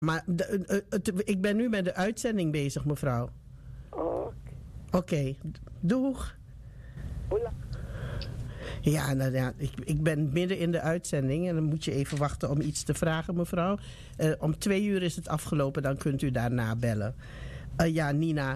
Maar ik ben nu met de uitzending bezig, mevrouw. Oké. Doeg. Ja, nou ja, ik ben midden in de uitzending en dan moet je even wachten om iets te vragen, mevrouw. Om 2:00 is het afgelopen, dan kunt u daarna bellen. Ja, Nina.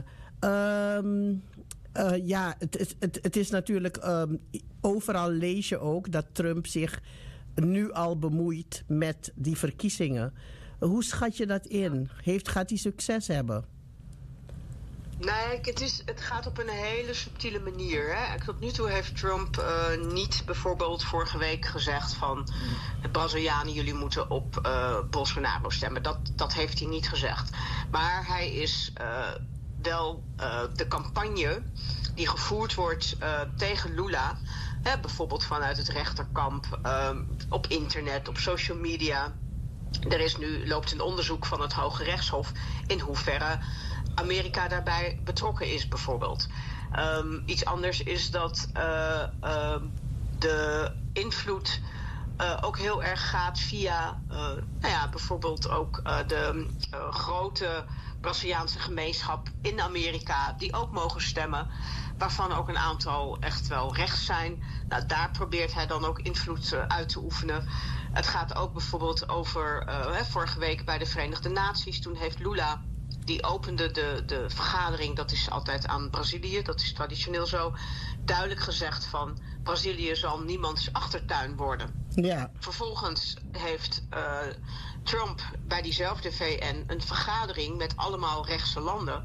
Ja, het is natuurlijk... overal lees je ook dat Trump zich nu al bemoeit met die verkiezingen. Hoe schat je dat in? Gaat hij succes hebben? Nee, het gaat op een hele subtiele manier. Hè? Tot nu toe heeft Trump niet bijvoorbeeld vorige week gezegd van... de Brazilianen, jullie moeten op Bolsonaro stemmen. Dat heeft hij niet gezegd. Maar hij is wel de campagne die gevoerd wordt tegen Lula... bijvoorbeeld vanuit het rechterkamp, op internet, op social media... loopt een onderzoek van het Hoge Rechtshof in hoeverre Amerika daarbij betrokken is, bijvoorbeeld. Iets anders is dat de invloed ook heel erg gaat via bijvoorbeeld ook de grote Braziliaanse gemeenschap in Amerika die ook mogen stemmen, waarvan ook een aantal echt wel rechts zijn. Nou, daar probeert hij dan ook invloed uit te oefenen. Het gaat ook bijvoorbeeld over vorige week bij de Verenigde Naties. Toen heeft Lula, die opende de vergadering, dat is altijd aan Brazilië, dat is traditioneel zo, duidelijk gezegd van Brazilië zal niemands achtertuin worden. Ja. Vervolgens heeft Trump bij diezelfde VN een vergadering met allemaal rechtse landen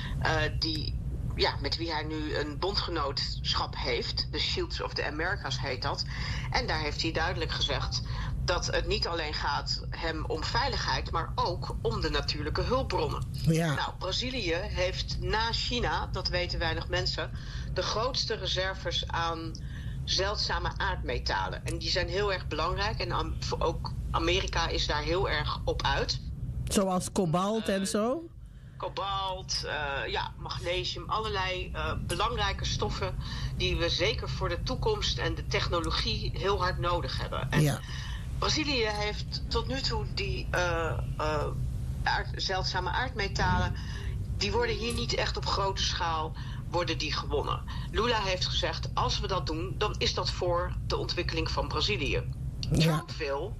met wie hij nu een bondgenootschap heeft. De Shields of the Americas heet dat. En daar heeft hij duidelijk gezegd dat het niet alleen gaat hem om veiligheid, maar ook om de natuurlijke hulpbronnen. Ja. Nou, Brazilië heeft na China, dat weten weinig mensen, de grootste reserves aan zeldzame aardmetalen. En die zijn heel erg belangrijk. En ook Amerika is daar heel erg op uit. Zoals kobalt en zo? Kobalt, magnesium, allerlei belangrijke stoffen die we zeker voor de toekomst en de technologie heel hard nodig hebben. En Brazilië heeft tot nu toe die zeldzame aardmetalen, die worden hier niet echt op grote schaal worden die gewonnen. Lula heeft gezegd, als we dat doen, dan is dat voor de ontwikkeling van Brazilië. Trump wil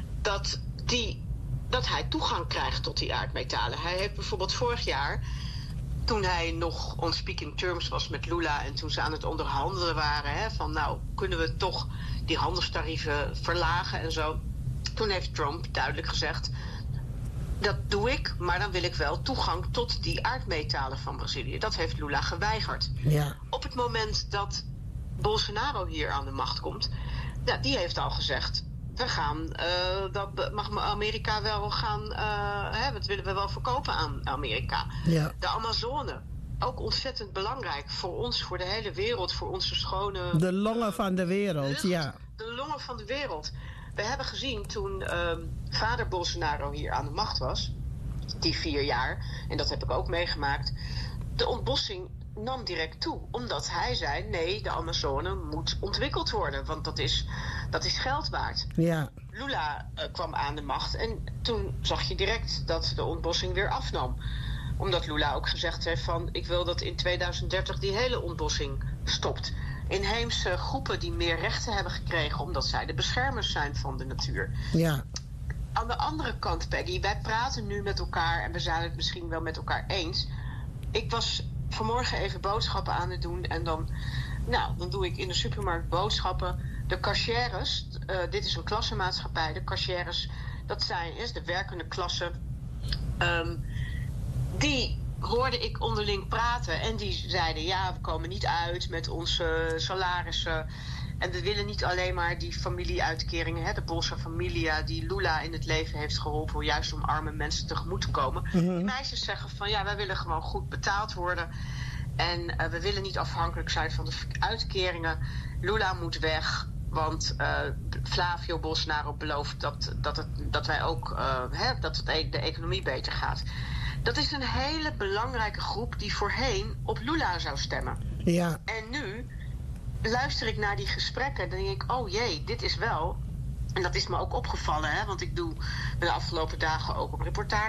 dat hij toegang krijgt tot die aardmetalen. Hij heeft bijvoorbeeld vorig jaar, toen hij nog on speaking terms was met Lula en toen ze aan het onderhandelen waren, van nou, kunnen we toch die handelstarieven verlagen en zo. Toen heeft Trump duidelijk gezegd, dat doe ik, maar dan wil ik wel toegang tot die aardmetalen van Brazilië. Dat heeft Lula geweigerd. Ja. Op het moment dat Bolsonaro hier aan de macht komt, die heeft al gezegd, we gaan, dat mag Amerika wel gaan, dat willen we wel verkopen aan Amerika. Ja. De Amazone, ook ontzettend belangrijk voor ons, voor de hele wereld, voor onze schone... De longen van de wereld, lucht, ja. De longen van de wereld. We hebben gezien toen vader Bolsonaro hier aan de macht was, die 4 jaar, en dat heb ik ook meegemaakt, de ontbossing nam direct toe. Omdat hij zei, nee, de Amazone moet ontwikkeld worden, want dat is geld waard. Ja. Lula kwam aan de macht en toen zag je direct dat de ontbossing weer afnam. Omdat Lula ook gezegd heeft van, ik wil dat in 2030 die hele ontbossing stopt. Inheemse groepen die meer rechten hebben gekregen omdat zij de beschermers zijn van de natuur. Ja. Aan de andere kant, Peggy, wij praten nu met elkaar en we zijn het misschien wel met elkaar eens. Ik was vanmorgen even boodschappen aan het doen en dan doe ik in de supermarkt boodschappen. De cashiers, dit is een klassenmaatschappij, de cashiers, dat is de werkende klasse. Die hoorde ik onderling praten en die zeiden, ja, we komen niet uit met onze salarissen. En we willen niet alleen maar die familieuitkeringen, de Bolsa Familia, die Lula in het leven heeft geholpen, juist om arme mensen tegemoet te komen. Mm-hmm. Die meisjes zeggen van, ja, wij willen gewoon goed betaald worden. En we willen niet afhankelijk zijn van de uitkeringen. Lula moet weg, want Flavio Bolsonaro belooft dat wij ook dat de economie beter gaat. Dat is een hele belangrijke groep die voorheen op Lula zou stemmen. Ja. En nu luister ik naar die gesprekken en dan denk ik, oh jee, dit is wel... En dat is me ook opgevallen, want ik doe de afgelopen dagen ook op reportage